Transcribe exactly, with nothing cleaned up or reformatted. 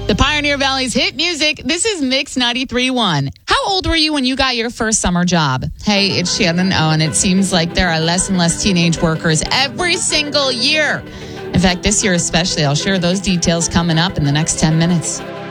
The Pioneer Valley's hit music. This is Mix ninety-three point one. How old were you when you got your first summer job? Hey, it's Shannon O, and it seems like there are less and less teenage workers every single year. In fact, this year especially. I'll share those details coming up in the next ten minutes.